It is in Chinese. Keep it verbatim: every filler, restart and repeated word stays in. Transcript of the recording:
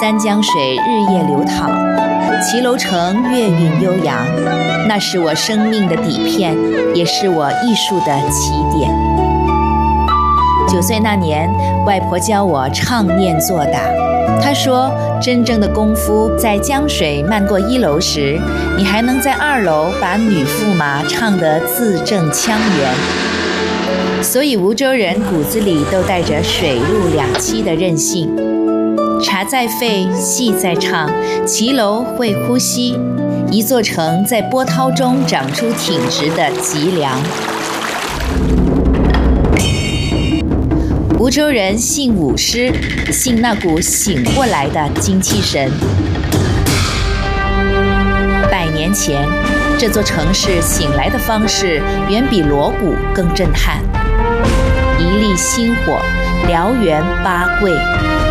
三江水日夜流淌，骑楼城月韵悠扬。那是我生命的底片，也是我艺术的起点。九岁那年，外婆教我唱念做打。她说，真正的功夫在江水漫过一楼时，你还能在二楼把女驸马唱得字正腔圆。所以梧州人骨子里都带着水陆两栖的韧性。茶在沸，戏在唱，骑楼会呼吸，一座城在波涛中长出挺直的脊梁。梧州人信舞狮，信那股醒过来的精气神。百年前，这座城市醒来的方式远比锣鼓更震撼。一粒星火，燎原八桂。